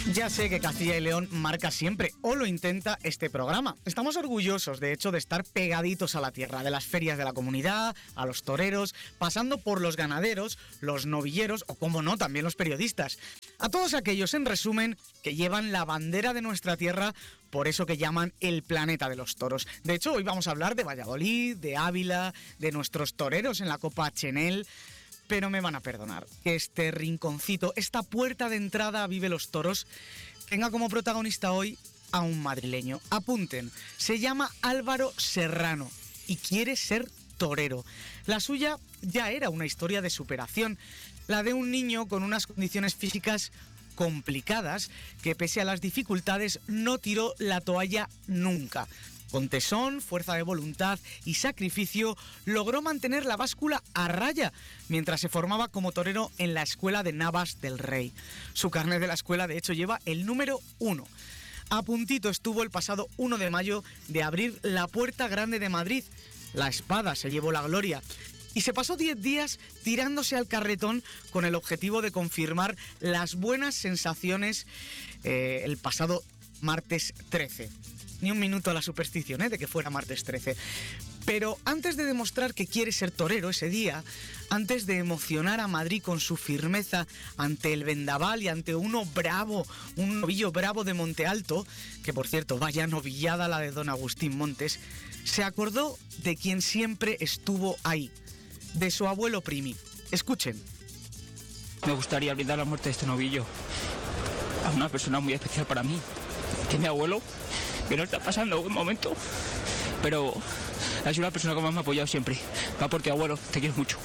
Ya sé que Castilla y León marca siempre, o lo intenta este programa. Estamos orgullosos, de hecho, de estar pegaditos a la tierra, de las ferias de la comunidad, a los toreros, pasando por los ganaderos, los novilleros o, como no, también los periodistas. A todos aquellos, en resumen, que llevan la bandera de nuestra tierra, por eso que llaman el planeta de los toros. De hecho, hoy vamos a hablar de Valladolid, de Ávila, de nuestros toreros en la Copa Chenel. Pero me van a perdonar que este rinconcito, esta puerta de entrada a Vive los Toros, tenga como protagonista hoy a un madrileño. Apunten, se llama Álvaro Serrano y quiere ser torero. La suya ya era una historia de superación, la de un niño con unas condiciones físicas complicadas que, pese a las dificultades, no tiró la toalla nunca. Con tesón, fuerza de voluntad y sacrificio, logró mantener la báscula a raya mientras se formaba como torero en la Escuela de Navas del Rey. Su carnet de la escuela, de hecho, lleva el número 1. A puntito estuvo el pasado 1 de mayo de abrir la Puerta Grande de Madrid. La espada se llevó la gloria y se pasó 10 días tirándose al carretón con el objetivo de confirmar las buenas sensaciones el pasado martes 13. Ni un minuto a la superstición, de que fuera martes 13. Pero antes de demostrar que quiere ser torero ese día, antes de emocionar a Madrid con su firmeza ante el vendaval y ante uno bravo, un novillo bravo de Monte Alto, que por cierto, vaya novillada la de don Agustín Montes, se acordó de quien siempre estuvo ahí, de su abuelo Primi. Escuchen. Me gustaría brindar la muerte de este novillo a una persona muy especial para mí, que es mi abuelo, que no está pasando un buen momento, pero ha sido una persona que más me ha apoyado siempre. Va por ti, abuelo, te quiero mucho.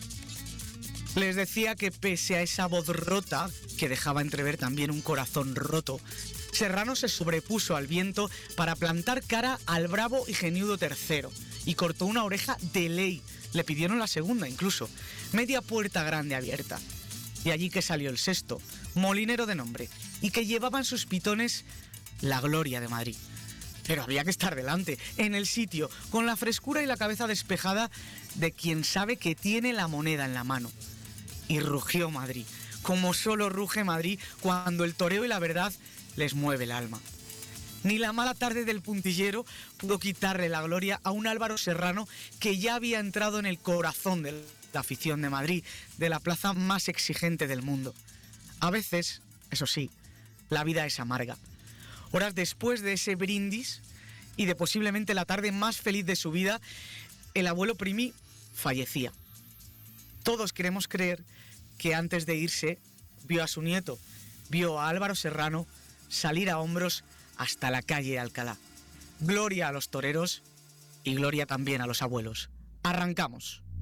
Les decía que pese a esa voz rota, que dejaba entrever también un corazón roto, Serrano se sobrepuso al viento para plantar cara al bravo y geniudo tercero y cortó una oreja de ley. Le pidieron la segunda incluso. Media Puerta Grande abierta. Y allí que salió el sexto, molinero de nombre, y que llevaba en sus pitones la gloria de Madrid. Pero había que estar delante, en el sitio, con la frescura y la cabeza despejada de quien sabe que tiene la moneda en la mano. Y rugió Madrid, como solo ruge Madrid cuando el toreo y la verdad les mueve el alma. Ni la mala tarde del puntillero pudo quitarle la gloria a un Álvaro Serrano que ya había entrado en el corazón de la afición de Madrid, de la plaza más exigente del mundo. A veces, eso sí, la vida es amarga. Horas después de ese brindis y de posiblemente la tarde más feliz de su vida, el abuelo Primi fallecía. Todos queremos creer que antes de irse vio a su nieto, vio a Álvaro Serrano salir a hombros hasta la calle Alcalá. Gloria a los toreros y gloria también a los abuelos. Arrancamos.